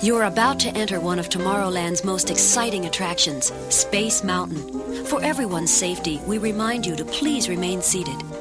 You are about to enter one of Tomorrowland's most exciting attractions, Space Mountain. For everyone's safety, we remind you to please remain seated.